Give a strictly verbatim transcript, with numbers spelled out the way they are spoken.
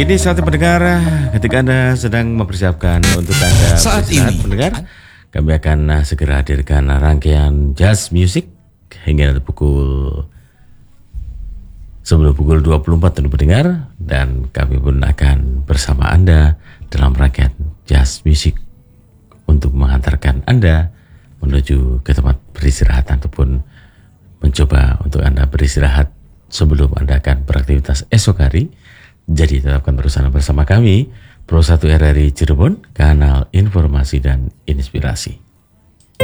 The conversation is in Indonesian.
Gini saatnya pendengar, ketika Anda sedang mempersiapkan untuk Anda Saat beristirahat, ini. pendengar, kami akan uh, segera hadirkan rangkaian jazz music hingga nanti pukul sebelum pukul dua puluh empat untuk pendengar, dan kami pun akan bersama Anda dalam rangkaian jazz music untuk mengantarkan Anda menuju ke tempat peristirahatan ataupun mencoba untuk Anda beristirahat sebelum Anda akan beraktivitas esok hari. Jadi tetapkan terus Anda bersama kami, Pro satu R R I Cirebon, kanal informasi dan inspirasi.